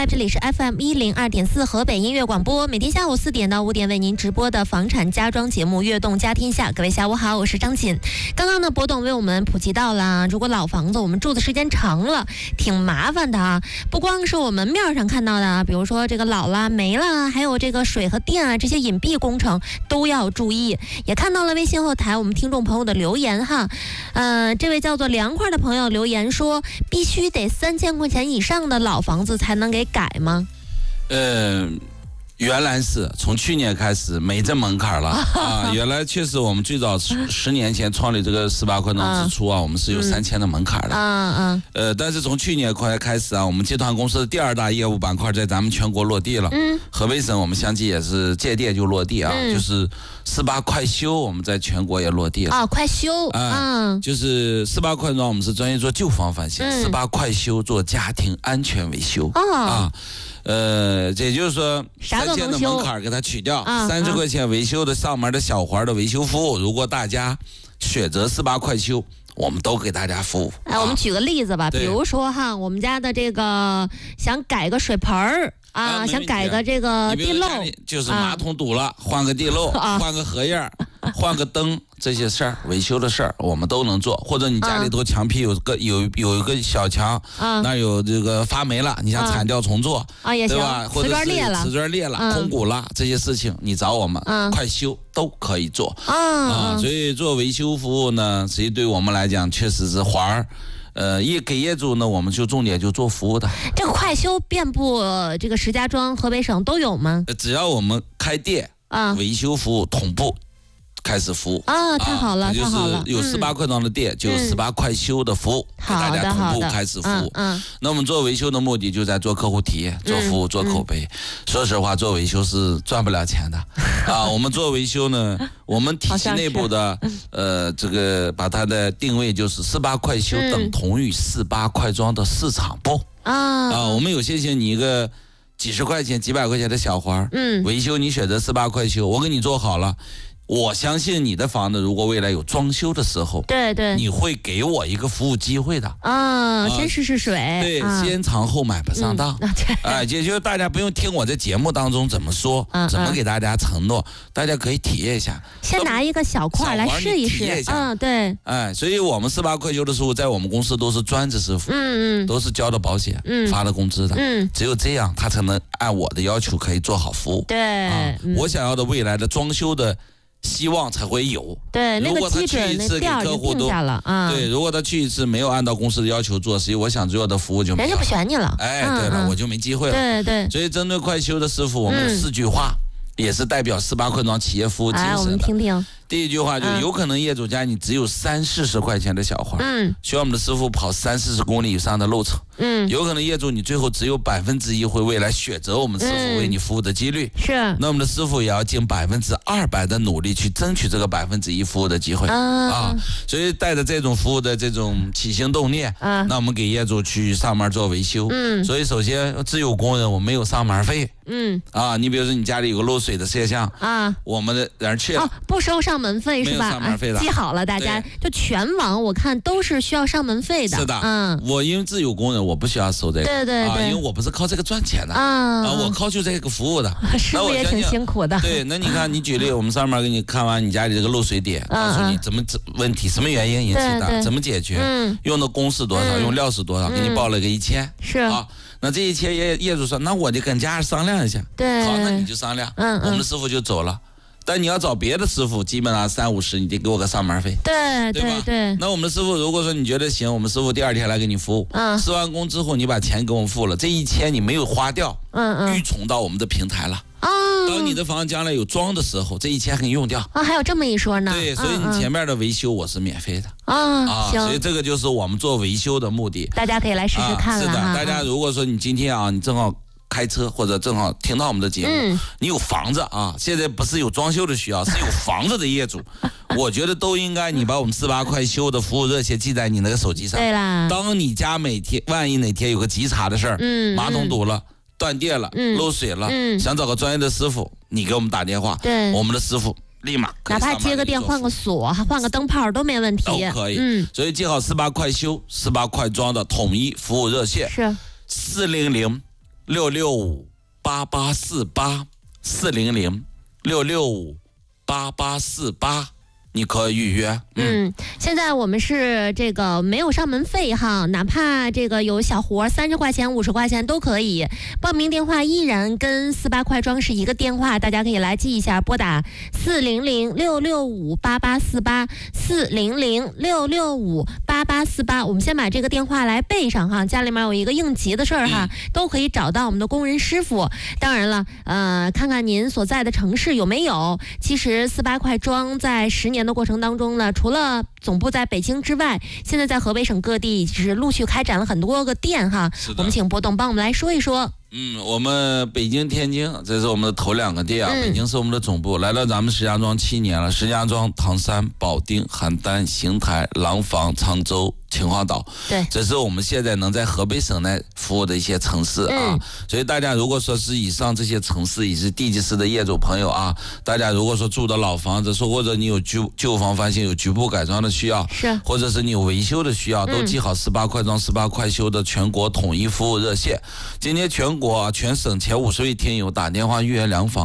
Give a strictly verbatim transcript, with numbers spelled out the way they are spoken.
Live， 这里是 F M 一零二点四河北音乐广播，每天下午四点到五点为您直播的房产家装节目《悦动家天下》。各位下午好，我是张锦。刚刚呢，博董为我们普及到了，如果老房子我们住的时间长了，挺麻烦的啊。不光是我们面上看到的啊，比如说这个老啦、没啦，还有这个水和电啊这些隐蔽工程都要注意。也看到了微信后台我们听众朋友的留言哈，呃，这位叫做凉快的朋友留言说，必须得三千块钱以上的老房子才能给改吗？ 呃，原来是从去年开始没这门槛了啊。原来确实我们最早十年前创立这个十八块装之初啊，我们是有三千的门槛的。嗯嗯。呃，但是从去年快开始啊，我们集团公司的第二大业务板块在咱们全国落地了。嗯。河北省我们相继也是借店就落地啊，嗯、就是十八快修我们在全国也落地了。 啊，快修。 嗯。嗯就是十八快装我们是专业做旧房翻新，十八、嗯、快修做家庭安全维修。哦。啊。呃，也就是说，三千的门槛给它取掉，三十块钱维修的上门的小环的维修服务，如果大家选择十八快修，我们都给大家服务。 哎，我们举个例子吧，比如说哈，我们家的这个想改个水盆儿。啊，想改个这个地漏， 就是马桶堵了，换个地漏，换个荷叶，换个灯，这些事儿维修的事儿我们都能做。或者你家里头墙皮有个有有一个小墙，那有这个发霉了，你想铲掉重做啊也行，对吧？或者是瓷砖裂了、空鼓了，这些事情你找我们快修都可以做啊。所以做维修服务呢，实际对我们来讲确实是环儿。呃，业给业主呢，我们就重点就做服务的。 这个快修遍布这个石家庄、河北省都有吗？ 只要我们开店啊，维修服务同步开始服务啊，太好了， 太好了！就是有十八块装的店，就有十八快修的服务，给大家同步开始服务。嗯，那我们做维修的目的就在做客户体验、做服务、做口碑。说实话，做维修是赚不了钱的啊。我们做维修呢，我们体系内部的呃，这个把它的定位就是十八快修等同于十八快装的市场部啊。啊，我们有些些你一个几十块钱、几百块钱的小环，嗯，维修你选择十八快修，我给你做好了。我相信你的房子如果未来有装修的时候， 对对， 你会给我一个服务机会的啊。先试试水， 对，啊、先尝后买不上当。哎、嗯啊，也就是大家不用听我在节目当中怎么说，嗯、怎么给大家承诺，嗯、大家可以体验一下。 先拿一个小块来试一试，嗯，对。 哎，所以我们十八快修的师傅在我们公司都是专职师傅，嗯嗯，都是交的保险，嗯，发的工资的，嗯，只有这样他才能按我的要求可以做好服务。 对， 啊嗯、我想要的未来的装修的。希望才会有。 对， 如果他去一次给客户都啊， 对，如果他去一次没有按照公司的要求做，实际我想做的服务就没有， 人家不选你了。 哎，对了，我就没机会了。 对对。 所以针对快修的师傅，我们有四句话，也是代表十八快装企业服务精神的。 我们听听。 第一句话就有可能业主家你只有三四十块钱的小环，嗯，需要我们的师傅跑三四十公里以上的路程，嗯，有可能业主你最后只有百分之一会未来选择我们师傅为你服务的几率，是，那我们的师傅也要尽百分之二百的努力去争取这个百分之一服务的机会啊，所以带着这种服务的这种起心动念，啊，那我们给业主去上门做维修，嗯，所以首先自有工人我没有上门费，嗯，啊，你比如说你家里有个漏水的摄像啊，我们的人去了， 哦，不收上门费是吧？ 上门费的， 记好了，大家就全网我看都是需要上门费的。 是的，嗯，我因为自有工人，我不需要收这个， 对对对， 啊，因为我不是靠这个赚钱的啊，啊，我靠就这个服务的， 师傅也挺辛苦的。 对，那你看，你举例，我们上面给你看完你家里这个漏水点，告诉你怎么问题，什么原因引起的，怎么解决，用的工时多少，用料是多少，给你报了个一千，是啊。那这一千业业主说，那我得跟家人商量一下， 对， 好，那你就商量，嗯，我们的师傅就走了。但你要找别的师傅，基本上三五十，你得给我个上门费， 对对吧？ 对。 那我们的师傅如果说你觉得行，我们师傅第二天来给你服务，嗯，施完工之后你把钱给我们付了，这一千你没有花掉，嗯嗯，预存到我们的平台了。哦。当你的房将来有装的时候，这一千给你用掉。 啊，还有这么一说呢？ 对，所以你前面的维修我是免费的。啊，啊，所以这个就是我们做维修的目的。 大家可以来试试看了。 是的，大家如果说你今天啊，你正好开车或者正好听到我们的节目，嗯，你有房子啊，现在不是有装修的需要，是有房子的业主，我觉得都应该你把我们四八快修的服务热线记在你那个手机上。 对啦， 当你家每天万一哪天有个急茬的事儿，嗯，马桶堵了。断电了，嗯，漏水了，嗯，想找个专业的师傅，你给我们打电话，对，我们的师傅立马哪怕接个电换个锁换个灯泡都没问题， 都可以，嗯，所以记好四八快修四八快装的统一服务热线是四零零六六五八八四八四零零六六五八八四八。你可以预约。 嗯，现在我们是这个没有上门费哈，哪怕这个有小活，三十块钱、五十块钱都可以。报名电话依然跟四八快装是一个电话，大家可以来记一下，拨打四零零六六五八八四八四零零六六五八八四八。我们先把这个电话来背上哈，家里面有一个应急的事儿哈，都可以找到我们的工人师傅。当然了，呃，看看您所在的城市有没有。其实四八快装在十年的过程当中呢，除了总部在北京之外，现在在河北省各地是陆续开展了很多个店哈。我们请波董帮我们来说一说。 嗯，我们北京、天津，这是我们的头两个店啊。嗯、北京是我们的总部，来到咱们石家庄七年了。石家庄、唐山、保定、邯郸、邢台、廊坊、常州、秦皇岛， 对， 这是我们现在能在河北省内服务的一些城市啊。嗯、所以大家如果说是以上这些城市以及地级市的业主朋友啊，大家如果说住的老房子，说或者你有旧旧房翻新有局部改装的需要， 是， 或者是你有维修的需要，都记好十八快装、十八快修的全国统一服务热线。今天全国、啊、全省前五十位听友打电话预约量房。